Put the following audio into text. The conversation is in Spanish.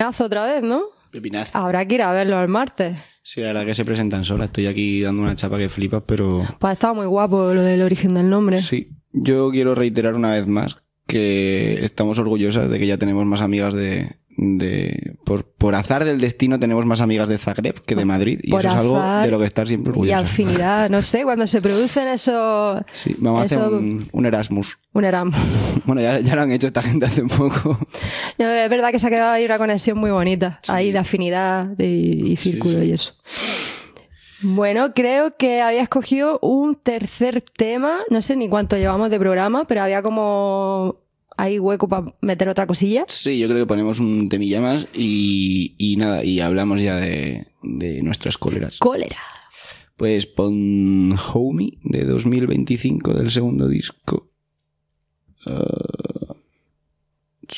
pepinazo otra vez, ¿no? Pepinazo. Habrá que ir a verlo el martes. Sí, la verdad que se presentan solas. Estoy aquí dando una chapa que flipas, pero... Pues ha estado muy guapo lo del origen del nombre. Sí, yo quiero reiterar una vez más que estamos orgullosas de que ya tenemos más amigas por azar del destino tenemos más amigas de Zagreb que de Madrid, y eso es algo de lo que estar siempre y orgullosa. afinidad, no sé, cuando se producen esos... Sí, vamos a hacer un Erasmus. Un Erasmus. Bueno, ya lo han hecho esta gente hace poco. No, es verdad que se ha quedado ahí una conexión muy bonita, sí. Ahí de afinidad y círculo, sí. Y eso. Bueno, creo que había escogido un tercer tema, no sé ni cuánto llevamos de programa, pero había como... ¿Hay hueco para meter otra cosilla? Sí, yo creo que ponemos un temilla más y nada, y hablamos ya de nuestras cóleras. ¡Cólera! Pues pon Homie de 2025 del segundo disco.